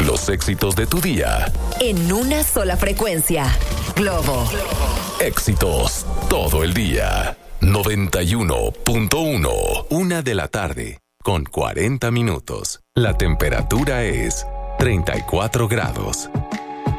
Los éxitos de tu día. En una sola frecuencia. Globo. Éxitos todo el día. 91.1. 1:00 con 40 minutos. La temperatura es 34 grados.